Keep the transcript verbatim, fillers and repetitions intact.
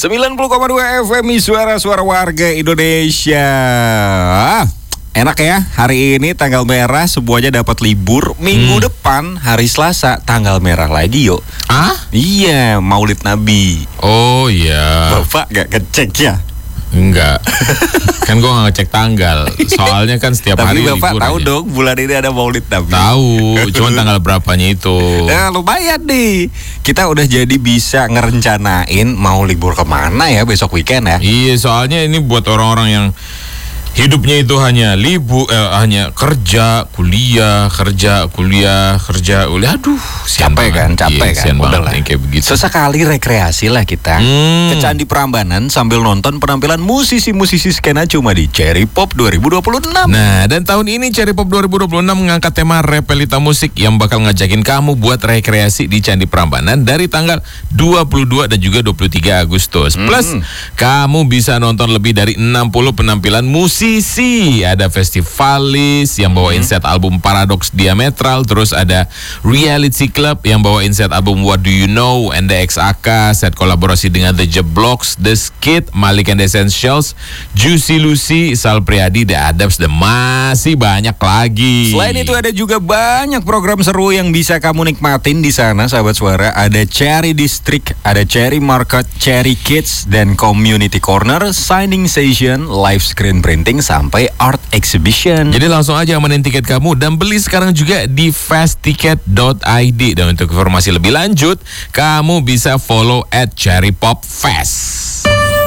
sembilan puluh koma dua F M Suara-suara warga Indonesia. Ah, enak ya, hari ini tanggal merah, semuanya dapat libur. Minggu hmm. depan hari Selasa tanggal merah lagi yuk. Ah? Iya, Maulid Nabi. Oh iya. Bapak gak ngecek ya? Enggak. Kan gue gak ngecek tanggal. Soalnya kan setiap Tapi hari Bapak libur tahu aja. dong bulan ini ada Maulid Nabi. Tahu, cuman tanggal berapanya itu. Nah, lumayan nih. Kita udah jadi bisa ngerencanain mau libur kemana ya besok weekend ya. Iya, soalnya ini buat orang-orang yang hidupnya itu hanya libur, eh, hanya kerja, kuliah, kerja, kuliah, kerja, kuliah. Aduh, capek kan, capek iya, kan. Udah lah. Kayak begitu. Sesekali rekreasi lah kita Hmm. ke Candi Prambanan sambil nonton penampilan musisi-musisi skena cuma di Cherry Pop dua ribu dua puluh enam. Nah, dan tahun ini Cherry Pop dua ribu dua puluh enam mengangkat tema Repelita Musik yang bakal ngajakin kamu buat rekreasi di Candi Prambanan dari tanggal dua puluh dua dan juga dua puluh tiga Agustus. Hmm. Plus, kamu bisa nonton lebih dari enam puluh penampilan musisi. Ada festivalis yang bawain set album Paradox Diametral, terus ada Reality Club yang bawain set album What Do You Know, N D X A K, set kolaborasi dengan The Jeblocks, The Skid, Malik and the Essentials, Juicy Lucy, Sal Priadi, The Adams, dan masih banyak lagi. Selain itu ada juga banyak program seru yang bisa kamu nikmatin di sana, sahabat suara. Ada Cherry District, ada Cherry Market, Cherry Kids, dan Community Corner, Signing Session, Live Screen Printing, sampai art exhibition. Jadi langsung aja amanin tiket kamu dan beli sekarang juga di fast ticket dot i d. Dan untuk informasi lebih lanjut, kamu bisa follow at Cherry Pop Fest.